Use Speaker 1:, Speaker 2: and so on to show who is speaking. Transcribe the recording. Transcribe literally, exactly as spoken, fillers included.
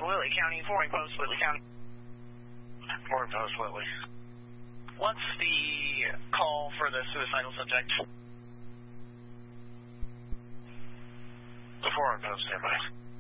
Speaker 1: Lily County, Foreign Post, Lily County.
Speaker 2: Foreign Post, Lily.
Speaker 1: What's the call for the suicidal subject?
Speaker 2: The Foreign Post, nearby.